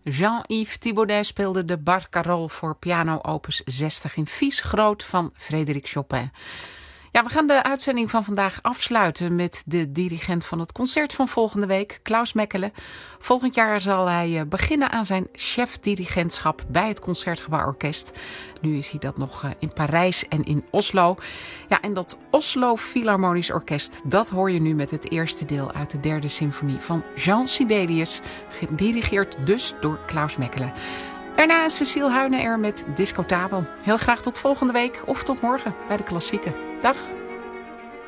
Jean-Yves Thibaudet speelde de Barcarolle voor piano opus 60 in Vies groot van Frédéric Chopin. Ja, we gaan de uitzending van vandaag afsluiten met de dirigent van het concert van volgende week, Klaus Mekele. Volgend jaar zal hij beginnen aan zijn chef-dirigentschap bij het Concertgebouworkest. Nu is hij dat nog in Parijs en in Oslo. Ja, en dat Oslo Philharmonisch Orkest, dat hoor je nu met het eerste deel uit de derde symfonie van Jean Sibelius, gedirigeerd dus door Klaus Mekele. Daarna is Cecile Huyne er met Discotabel. Heel graag tot volgende week of tot morgen bij de Klassieken. Dag!